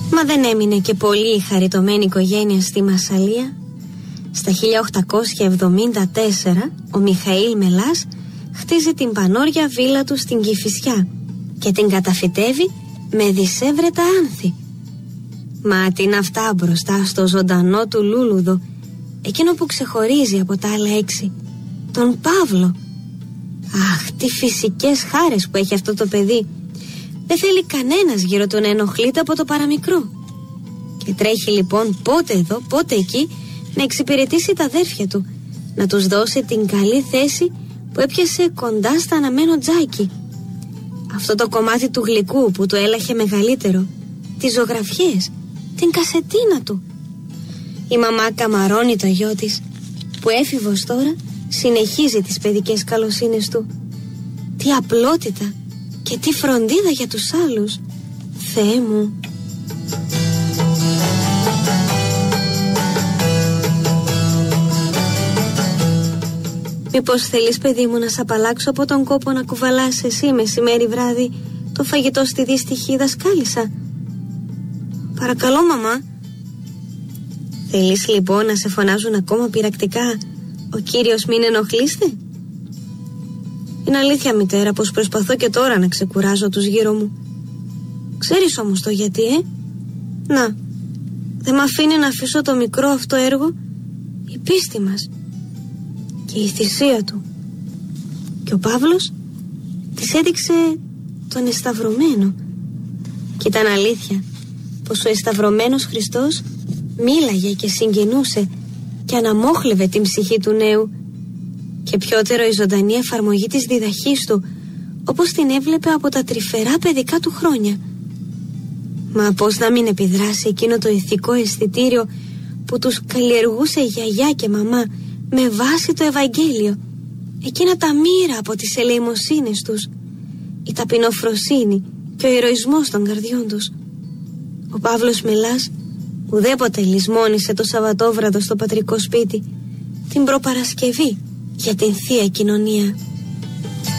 Μα δεν έμεινε και πολύ η χαριτωμένη οικογένεια στη Μασσαλία. Στα 1874 ο Μιχαήλ Μελάς χτίζει την πανόρια βίλα του στην Κηφισιά και την καταφυτεύει με δισεύρετα άνθη. Μα τι είναι αυτά μπροστά στο ζωντανό του λούλουδο, εκείνο που ξεχωρίζει από τα άλλα 6, τον Παύλο. Αχ, τι φυσικές χάρες που έχει αυτό το παιδί. Δεν θέλει κανένας γύρω του να ενοχλείται από το παραμικρό. Και τρέχει λοιπόν πότε εδώ, πότε εκεί να εξυπηρετήσει τα αδέρφια του, να τους δώσει την καλή θέση που έπιασε κοντά στα αναμένο τζάκι. Αυτό το κομμάτι του γλυκού που του έλαχε μεγαλύτερο, τις ζωγραφιές, την κασετίνα του. Η μαμά καμαρώνει το γιο της, που έφηβος τώρα συνεχίζει τις παιδικές καλοσύνες του. Τι απλότητα και τι φροντίδα για τους άλλους. Θεέ μου. Μήπως θέλεις, παιδί μου, να σ' απαλλάξω από τον κόπο να κουβαλάς εσύ μεσημέρι βράδυ το φαγητό στη δύστιχη δασκάλισσα? Παρακαλώ, μαμά. Θέλεις λοιπόν να σε φωνάζουν ακόμα πειρακτικά ο κύριος μην ενοχλείστε? Είναι αλήθεια, μητέρα, πως προσπαθώ και τώρα να ξεκουράζω τους γύρω μου. Ξέρεις όμως το γιατί, Να, δεν μ' αφήνει να αφήσω το μικρό αυτό έργο η πίστη μας και η θυσία του. Και ο Παύλος της έδειξε τον εσταυρωμένο. Και ήταν αλήθεια πως ο εσταυρωμένος Χριστός μίλαγε και συγκινούσε και αναμόχλευε την ψυχή του νέου, και πιότερο η ζωντανή εφαρμογή της διδαχής του, όπως την έβλεπε από τα τρυφερά παιδικά του χρόνια. Μα πώς να μην επιδράσει εκείνο το ηθικό αισθητήριο που τους καλλιεργούσε η γιαγιά και μαμά με βάση το Ευαγγέλιο, εκείνα τα μοίρα από τις ελεημοσύνες τους, η ταπεινοφροσύνη και ο ηρωισμός των καρδιών τους. Ο Παύλος Μελάς ουδέποτε λησμόνισε το Σαββατόβραδο στο πατρικό σπίτι, την προπαρασκευή για την Θεία Κοινωνία.